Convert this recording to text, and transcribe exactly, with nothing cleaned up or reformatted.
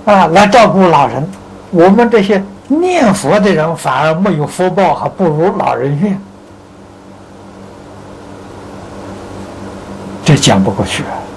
啊来照顾老人，我们这些念佛的人反而没有福报，还不如老人院，这讲不过去啊。